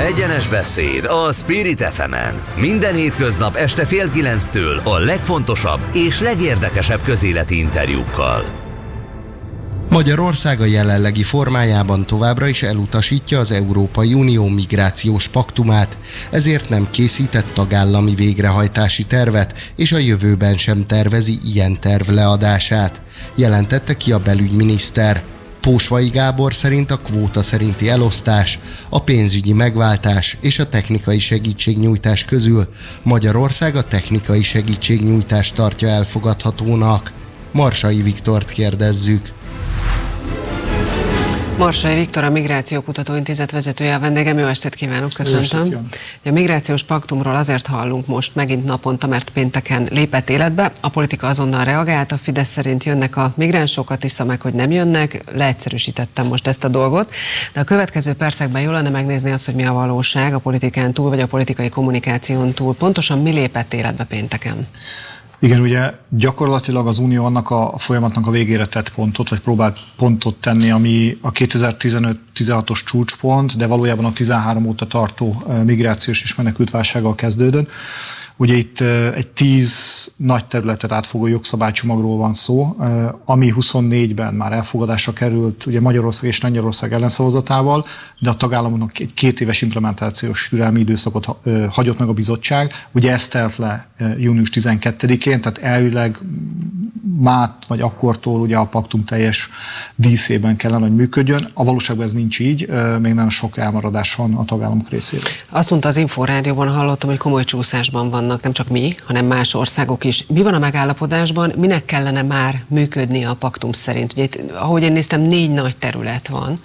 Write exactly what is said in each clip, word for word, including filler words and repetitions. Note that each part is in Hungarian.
Egyenes beszéd a Spirit ef emen. Minden hétköznap este fél kilenctől a legfontosabb és legérdekesebb közéleti interjúkkal. Magyarország a jelenlegi formájában továbbra is elutasítja az Európai Unió migrációs paktumát, ezért nem készített tagállami végrehajtási tervet, és a jövőben sem tervezi ilyen terv leadását, jelentette ki a belügyminiszter. Pósvai Gábor szerint a kvóta szerinti elosztás, a pénzügyi megváltás és a technikai segítségnyújtás közül Magyarország a technikai segítségnyújtást tartja elfogadhatónak. Marsai Viktort kérdezzük. Marsai Viktor, a Migrációkutató Intézet vezetője, a vendégem. Jó estét kívánok, köszöntöm. A migrációs paktumról azért hallunk most megint naponta, mert pénteken lépett életbe. A politika azonnal reagált, a Fidesz szerint jönnek a migránsok, a Tisza meg, hogy nem jönnek. Leegyszerűsítettem most ezt a dolgot, de a következő percekben jól lenne megnézni azt, hogy mi a valóság a politikán túl, vagy a politikai kommunikáción túl. Pontosan mi lépett életbe pénteken? Igen, ugye gyakorlatilag az Unió annak a folyamatnak a végére tett pontot, vagy próbált pontot tenni, ami a kétezer-tizenöt tizenhatos csúcspont, de valójában a tizenhárom óta tartó migrációs és menekültválsággal kezdődött. Ugye itt egy tíz nagy területet átfogó jogszabálycsomagról van szó, ami huszonnégyben már elfogadásra került ugye Magyarország és Lengyelország ellenszavazatával, de a tagállamoknak egy két éves implementációs türelmi időszakot hagyott meg a bizottság. Ugye ez telt le június tizenkettedikén, tehát elvileg mát vagy akkortól ugye a paktum teljes díszében kellene, hogy működjön. A valóságban ez nincs így, még nagyon sok elmaradás van a tagállamok részéről. Azt mondta az Inforádióban, hallottam, hogy komoly csúszásban vannak, nem csak mi, hanem más országok is. Mi van a megállapodásban, minek kellene már működni a paktum szerint? Ugye itt, ahogy én néztem, négy nagy terület van.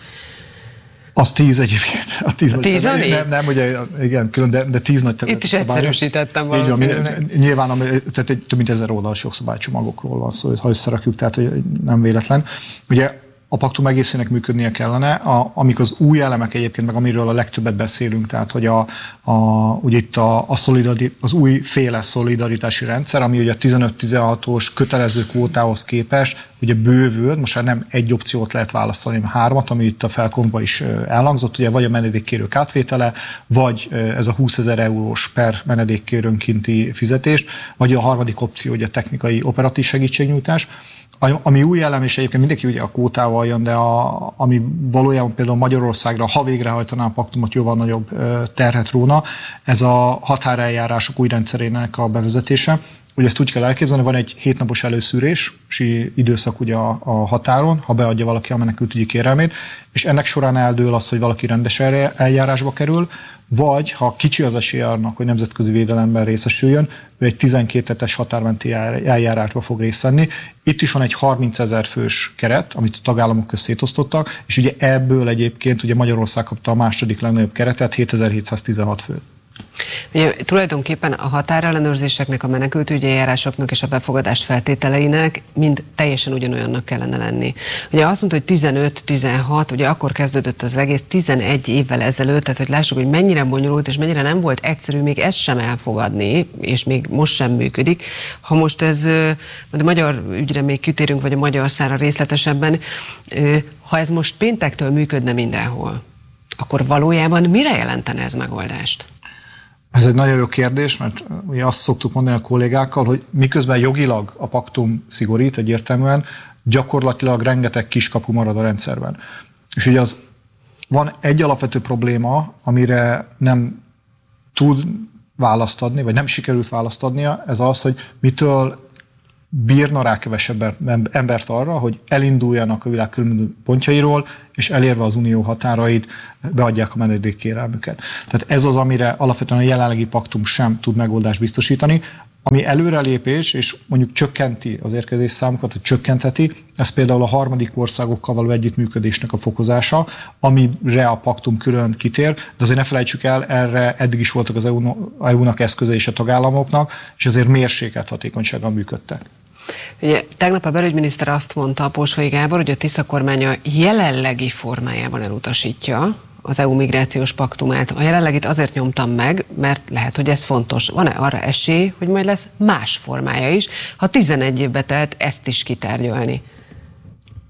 Az tíz egyébként. A tíz, a tíz nagy, nem, nem, ugye, igen, külön, de, de tíz nagy terület. Itt is egyszerűsítettem valószínűleg. Nyilván tehát egy, több mint ezer oldalas jogszabálycsomagokról van szó, ha összerakjuk, tehát hogy nem véletlen. Ugye a paktum egészének működnie kellene, a, amik az új elemek egyébként, meg amiről a legtöbbet beszélünk, tehát hogy a, a, ugye itt a, a szolidari, az új féle szolidaritási rendszer, ami ugye a tizenöt tizenhatos kötelező kvótához képest ugye bővül, most már nem egy opciót lehet választani, hanem hármat, ami itt a felkonba is elhangzott, ugye vagy a menedékkérők átvétele, vagy ez a húszezer eurós per menedékkérőnkénti fizetést, vagy a harmadik opció, ugye a technikai operatív segítségnyújtás. Ami új elem, és egyébként mindenki ugye a kvótával jön, de a, ami valójában például Magyarországra, ha végrehajtaná a paktumot, jóval nagyobb terhet róna, ez a határeljárások új rendszerének a bevezetése. Ugye ezt úgy kell elképzelni, van egy hétnapos előszűrési időszak ugye a, a határon, ha beadja valaki a menekültügyi kérelmét, és ennek során eldől az, hogy valaki rendes eljárásba kerül, vagy ha kicsi az esélye annak, hogy nemzetközi védelemben részesüljön, ő egy tizenkét hetes határmenti eljárásba fog részt venni. Itt is van egy harmincezer fős keret, amit a tagállamok közt szétosztottak, és ugye ebből egyébként ugye Magyarország kapta a második legnagyobb keretet, hétezer-hétszáztizenhat fő. Ugye, tulajdonképpen a határellenőrzéseknek, a menekültügyi eljárásoknak és a befogadás feltételeinek mind teljesen ugyanolyannak kellene lenni. Ugye azt mondta, hogy tizenöt tizenhat, ugye akkor kezdődött az egész tizenegy évvel ezelőtt, tehát hogy lássuk, hogy mennyire bonyolult és mennyire nem volt egyszerű még ezt sem elfogadni, és még most sem működik. Ha most ez, a magyar ügyre még kitérünk, vagy a magyar szára részletesebben, ha ez most péntektől működne mindenhol, akkor valójában mire jelentene ez megoldást? Ez egy nagyon jó kérdés, mert ugye azt szoktuk mondani a kollégákkal, hogy miközben jogilag a paktum szigorít egyértelműen, gyakorlatilag rengeteg kiskapu marad a rendszerben. És ugye az van egy alapvető probléma, amire nem tud választ adni, vagy nem sikerült választ adnia, ez az, hogy mitől bírna rá kevesebb embert arra, hogy elinduljanak a világ különböző pontjairól, és elérve az unió határait beadják a menedékkérelmüket. Tehát ez az, amire alapvetően a jelenlegi paktum sem tud megoldást biztosítani. Ami előrelépés, és mondjuk csökkenti az érkezés számokat, vagy csökkentheti, ez például a harmadik országokkal való együttműködésnek a fokozása, amire a paktum külön kitér, de azért ne felejtsük el, erre eddig is voltak az é u-nak eszköze és a tagállamoknak, és azért mérsékelt hatékonysággal működtek. Ugye, tegnap a belügyminiszter azt mondta, a Pósvai Gábor, hogy a Tisza kormánya jelenlegi formájában elutasítja az é u migrációs paktumát. A jelenlegit azért nyomtam meg, mert lehet, hogy ez fontos. Van-e arra esély, hogy majd lesz más formája is, ha tizenegy évbe telt ezt is kitárgyalni?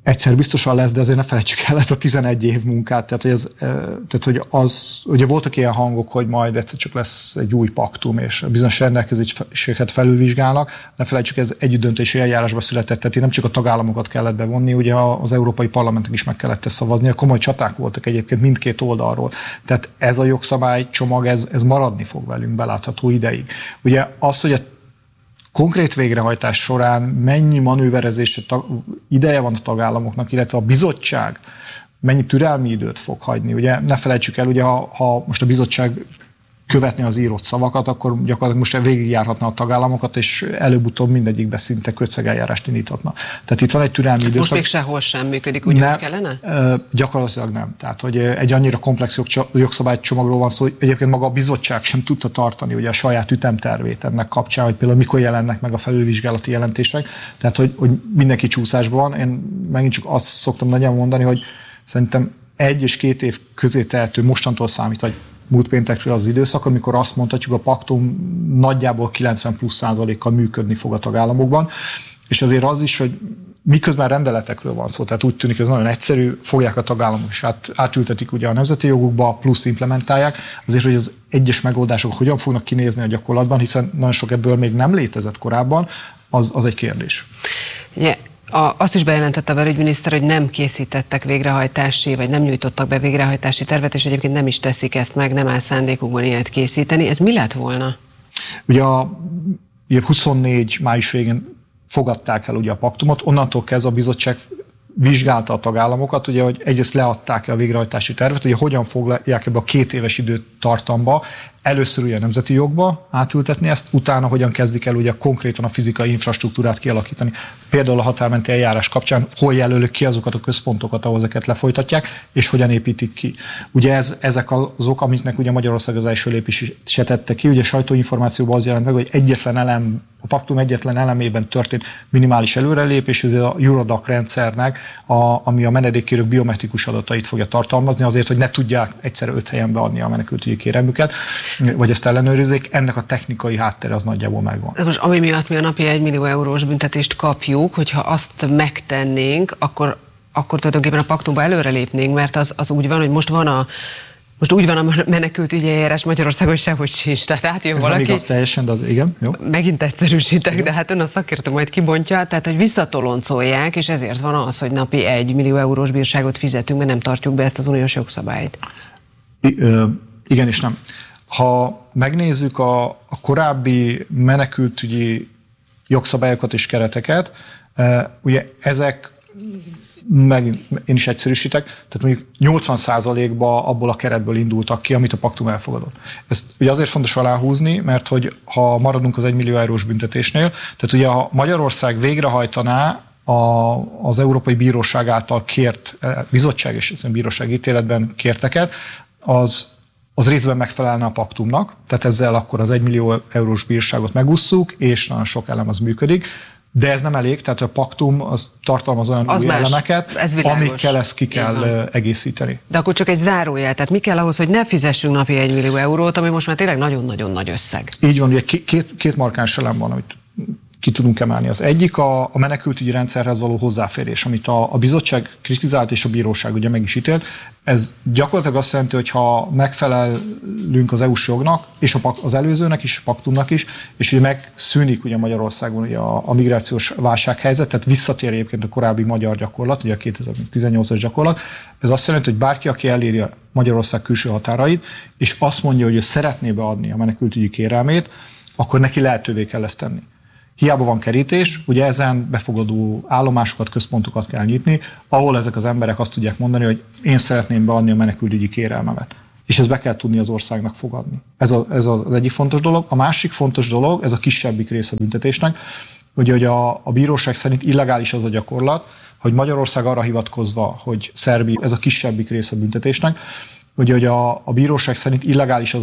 egyszer biztosan lesz, de azért ne felejtsük el ezt a tizenegy év munkát. Tehát, hogy, ez, tehát, hogy az, ugye voltak ilyen hangok, hogy majd egyszer csak lesz egy új paktum, és bizonyos rendelkezéseket felülvizsgálnak. Ne felejtsük, ez együttdöntési eljárásba született, tehát nem csak a tagállamokat kellett bevonni, ugye az Európai Parlamentnek is meg kellett ezt szavazni. Komoly csaták voltak egyébként mindkét oldalról. Tehát ez a jogszabálycsomag, ez, ez maradni fog velünk belátható ideig. Ugye az, hogy a konkrét végrehajtás során mennyi manőverezésre ideje van a tagállamoknak, illetve a bizottság mennyi türelmi időt fog hagyni. Ugye ne felejtsük el, ugye ha, ha most a bizottság követni az írott szavakat, akkor gyakorlatilag most végigjárhatna a tagállamokat, és előbb-utóbb mindegyikbe szinte köcegeljárást indíthatna. Tehát itt van egy türelmi időszak. Most még sehol sem működik, úgy ne, kellene? Gyakorlatilag nem. Tehát, hogy egy annyira komplex jogszabálycsomagról van szó, hogy egyébként maga a bizottság sem tudta tartani ugye a saját ütemtervét ennek kapcsán, hogy például mikor jelennek meg a felülvizsgálati jelentések. Tehát, hogy, hogy mindenki csúszásban van. Én megint csak azt szoktam nagyon mondani, hogy szerintem egy és két év közé tehető mostantól számít, vagy múlt péntekről az időszak, amikor azt mondhatjuk, a paktum nagyjából kilencven plusz százalékkal működni fog a tagállamokban, és azért az is, hogy miközben rendeletekről van szó, tehát úgy tűnik, hogy ez nagyon egyszerű, fogják a tagállamok, és át, átültetik ugye a nemzeti jogukba, plusz implementálják, azért, hogy az egyes megoldások hogyan fognak kinézni a gyakorlatban, hiszen nagyon sok ebből még nem létezett korábban, az, az egy kérdés. Yeah. A, azt is bejelentette a belügyminiszter, hogy nem készítettek végrehajtási, vagy nem nyújtottak be végrehajtási tervet, és egyébként nem is teszik ezt meg, nem áll szándékukban ilyet készíteni. Ez mi lett volna? Ugye a ugye huszonnégy május végén fogadták el ugye a paktumot, onnantól kezdve a bizottság vizsgálta a tagállamokat, ugye, hogy egyrészt leadták a végrehajtási tervet, hogy hogyan fogják ebbe a két éves időtartamba először ugye a nemzeti jogba átültetni ezt, utána hogyan kezdik el ugye konkrétan a fizikai infrastruktúrát kialakítani. Például a határmenti eljárás kapcsán hol jelölik ki azokat a központokat, ahol ezeket lefolytatják, és hogyan építik ki. Ugye ez, ezek azok, amiknek ugye Magyarország az első lépésre tette ki. Ugye sajtóinformációban az jelent meg, hogy egyetlen elem, a paktum egyetlen elemében történt minimális előrelépés, ez a Eurodac rendszernek, a, ami a menedékkérők biometrikus adatait fogja tartalmazni, azért, hogy ne tudják egyszerre öt helyen beadni a menekültügyi kérelmüket, vagy ezt ellenőrizzék, ennek a technikai háttere az nagyjából megvan. De most ami miatt mi a napi egy millió eurós büntetést kapjuk, hogyha azt megtennénk, akkor, akkor tulajdonképpen a paktumba előrelépnénk, mert az, az úgy van, hogy most van a Most úgy van a menekültügyi eljárás Magyarországon sehogy sincs. Tehát átjön Ez valaki. nem igaz teljesen, de az igen. Jó. Megint egyszerűsítek, igen. De hát ön a szakértő majd kibontja, tehát hogy visszatoloncolják, és ezért van az, hogy napi egy millió eurós bírságot fizetünk, mert nem tartjuk be ezt az uniós jogszabályt. I, ö, igen és nem. Ha megnézzük a, a korábbi menekültügyi jogszabályokat és kereteket, ugye ezek, megint én is egyszerűsítek, tehát mondjuk nyolcvan százalékban abból a keretből indultak ki, amit a paktum elfogadott. Ezt ugye azért fontos aláhúzni, mert hogy ha maradunk az egy millió eurós büntetésnél, tehát ugye ha Magyarország végrehajtaná a, az Európai Bíróság által kért, bizottság és bíróság ítéletben kérteket, az az részben megfelelne a paktumnak, tehát ezzel akkor az egy millió eurós bírságot megússzuk, és nagyon sok elem az működik, de ez nem elég, tehát a paktum az tartalmaz olyan az új más, elemeket, amikkel ezt ki kell egészíteni. De akkor csak egy zárójel, tehát mi kell ahhoz, hogy ne fizessünk napi egy millió eurót, ami most már tényleg nagyon-nagyon nagy összeg? Így van, ugye két, két markáns elem van, amit ki tudunk emelni. Az egyik a, a menekültügyi rendszerhez való hozzáférés, amit a, a bizottság kritizált és a bíróság ugye meg is ítélt. Ez gyakorlatilag azt jelenti, hogy ha megfelelünk az é u-s jognak, és a, az előzőnek is, a paktumnak is, és ugye megszűnik ugye Magyarországon ugye a, a migrációs válsághelyzet, tehát visszatér egyébként a korábbi magyar gyakorlat, ugye a kétezer-tizennyolcas gyakorlat. Ez azt jelenti, hogy bárki, aki eléri a Magyarország külső határait, és azt mondja, hogy ő szeretné beadni a menekültügyi kérelmét, akkor neki lehetővé kell ezt tenni. Hiába van kerítés, ugye ezen befogadó állomásokat, központokat kell nyitni, ahol ezek az emberek azt tudják mondani, hogy én szeretném beadni a menekültügyi kérelmemet. És ezt be kell tudni az országnak fogadni. Ez, a, ez az egyik fontos dolog. A másik fontos dolog, ez a kisebbik része a büntetésnek, ugye, hogy a, a bíróság szerint illegális az a gyakorlat, hogy Magyarország arra hivatkozva, hogy Szerbia, ez a kisebbik része a büntetésnek, ugye, hogy a, a bíróság szerint illegális az